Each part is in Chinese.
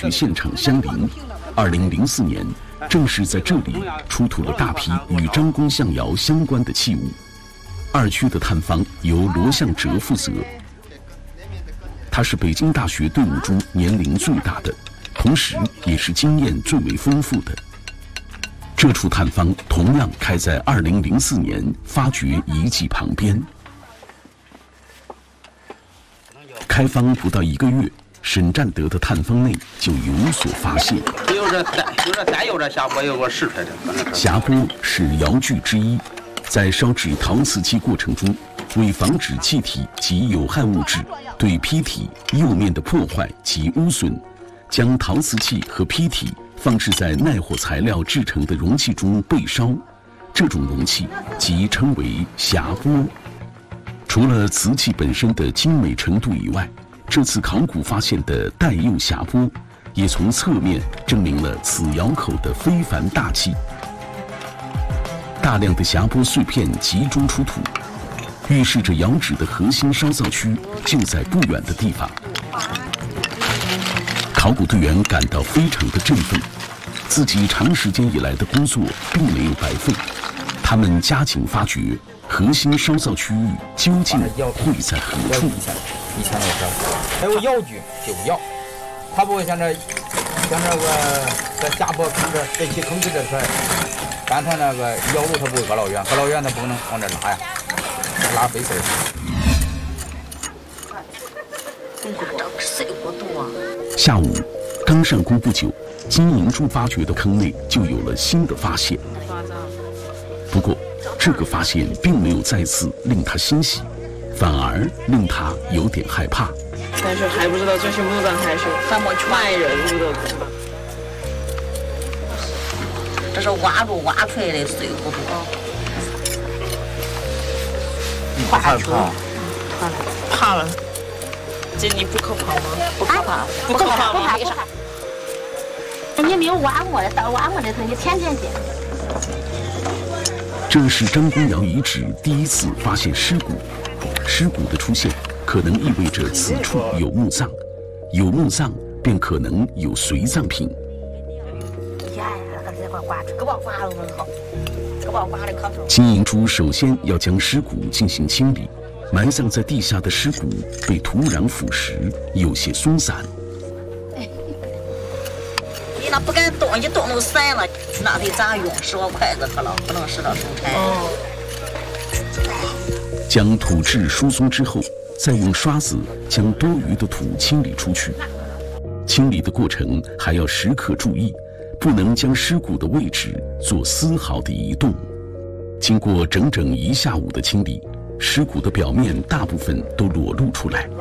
掘现场相邻。2004年，正是在这里出土了大批与张公相窑相关的器物。2区的探访由罗向哲负责，他是北京大学队伍中年龄最大的，同时也是经验最为丰富的。这处探访同样开在2004年发掘遗迹旁边。开荒不到1个月，沈占德的探方内就有所发现。 有这匣钵有个石出来的。 匣钵是窑具之一，在烧制陶瓷器过程中，为防止气体及有害物质对坯体釉面的破坏及污损，将陶瓷器和坯体放置在耐火材料制成的容器中焙烧。这种容器即称为匣钵。除了瓷器本身的精美程度以外，这次考古发现的带釉匣钵，也从侧面证明了此窑口的非凡大气。大量的匣钵碎片集中出土，预示着窑址的核心烧造区就在不远的地方。考古队员感到非常的振奋，自己长时间以来的工作并没有白费，他们加紧发掘核心烧造区域究竟会在何处。 1000多克，还有窑具就窑，它不会像这个匣钵坑这期坑这块，刚才那个窑炉它不会搁老远，搁老远它不能往这拉呀，拉飞丝。 下午刚上工不久，金银珠发掘的坑内就有了新的发现。不过，这个发现并没有再次令他欣喜，反而令他有点害怕。 但是还不知道这是墓葬还是埋人物的。 这是挖出来的碎骨头。 你不害怕？ 怕了。这你不可怕吗？不可怕，不可怕吗？ 为啥？你没有挖过的，到挖过的时候你天天见。 这是张公窑遗址第一次发现尸骨，尸骨的出现可能意味着此处有墓葬，有墓葬便可能有随葬品。金银珠首先要将尸骨进行清理，埋葬在地下的尸骨被土壤腐蚀，有些松散。 你那不敢动，一动都散了，那得咋用？使个筷子可了，不能使到手柴。 将土质疏松之后，再用刷子将多余的土清理出去。清理的过程还要时刻注意，不能将尸骨的位置做丝毫的移动。经过整整1下午的清理，尸骨的表面大部分都裸露出来。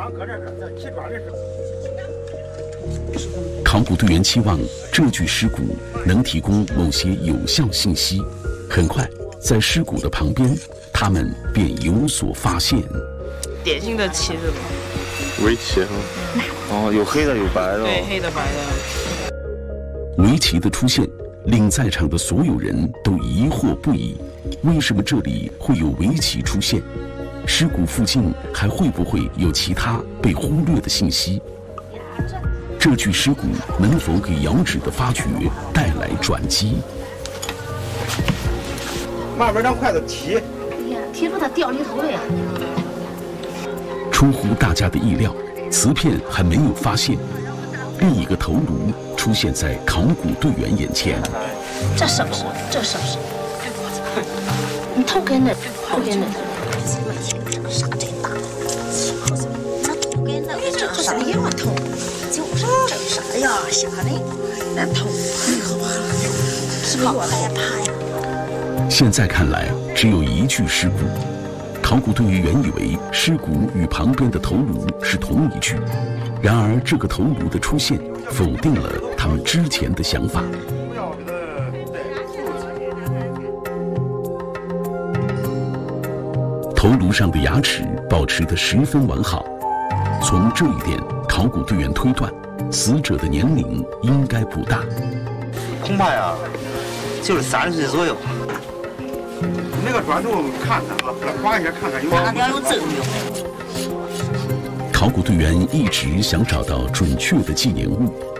考古队员期望这具尸骨能提供某些有效信息。很快，在尸骨的旁边，他们便有所发现。 典型的旗子吗？ 围棋哦，有黑的有白的。 对，黑的白的。 围棋的出现令在场的所有人都疑惑不已：为什么这里会有围棋出现？尸骨附近还会不会有其他被忽略的信息？这具尸骨能否给窑址的发掘带来转机？ 慢慢让筷子提。 哎呀，提出它掉里头了呀！ 出乎大家的意料，瓷片还没有发现，另一个头颅出现在考古队员眼前。 这是不是？这是不是？你头跟那，头跟那。 啥真大？那头跟那个这啥样头？就是这啥呀？吓的，那头太可怕了，是不是我害怕呀？ 现在看来，只有一具尸骨。考古队员原以为尸骨与旁边的头颅是同一具，然而这个头颅的出现否定了他们之前的想法。头颅上的牙齿保持得十分完好，从这一点，考古队员推断，死者的年龄应该不大， 恐怕呀，就是30岁左右。 那个砖头看看啊，来刮一下看看有啥。 哪点有证据？ 考古队员一直想找到准确的纪念物，